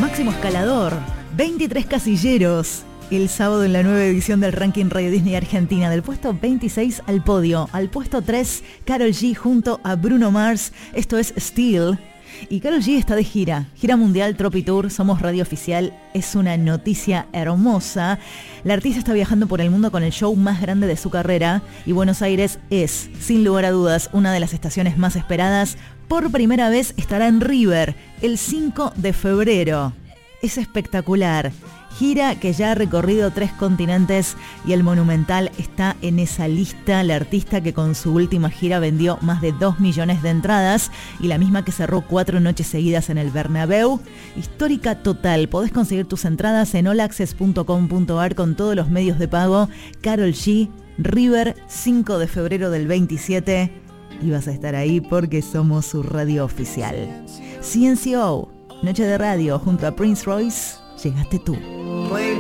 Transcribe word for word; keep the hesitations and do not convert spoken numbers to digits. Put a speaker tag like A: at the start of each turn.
A: Máximo Escalador, veintitrés casilleros. El sábado en la nueva edición del ranking Radio Disney Argentina, del puesto veintiséis al podio. Al puesto tres, Karol G junto a Bruno Mars. Esto es Still. Y Karol G está de gira, gira mundial Tropi Tour, somos radio oficial, es una noticia hermosa. La artista está viajando por el mundo con el show más grande de su carrera y Buenos Aires es, sin lugar a dudas, una de las estaciones más esperadas. Por primera vez estará en River el cinco de febrero. Es espectacular. Gira que ya ha recorrido tres continentes y el Monumental está en esa lista. La artista que con su última gira vendió más de dos millones de entradas y la misma que cerró cuatro noches seguidas en el Bernabéu. Histórica total. Podés conseguir tus entradas en all access punto com punto a r con todos los medios de pago. Karol G, River, cinco de febrero del veintisiete. Y vas a estar ahí porque somos su radio oficial. C N C O, Noche de Radio junto a Prince Royce. Llegaste tú.
B: Play